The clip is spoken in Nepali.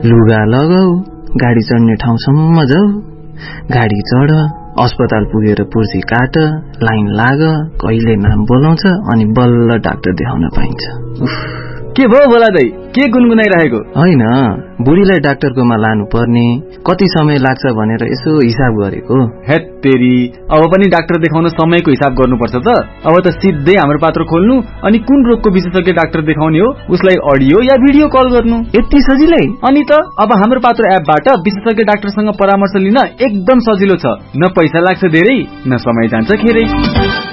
लुगा लगाऊ, गाडी चढ्ने ठाउँसम्म जाऊ, गाडी चढ, अस्पताल पुगेर पुर्जी काट, लाइन लाग, कहिले नाम बोलाउँछ अनि बल्ल डाक्टर देखाउन पाइन्छ। के भयो बोला दाइ, के गुनगुनाइरहेको? होइन, बुढीलाई डाक्टरकोमा लानु पर्ने, कति समय लाग्छ भनेर यसो हिसाब गरेको। हेत्तेरी, अब पनि डाक्टर देखाउन समयको हिसाब गर्नुपर्छ त। अब त सिधै हाम्रो पात्र खोल्नु अनि कुन रोगको विशेषज्ञ डाक्टर देखाउने हो उसलाई अडियो या भिडियो कल गर्नु, यति सजिलै? अनि त अब हाम्रो पात्र एपबाट विशेषज्ञ डाक्टरसँग परामर्श लिन एकदम सजिलो छ। न पैसा लाग्छ धेरै, न समय जान्छ खेरै।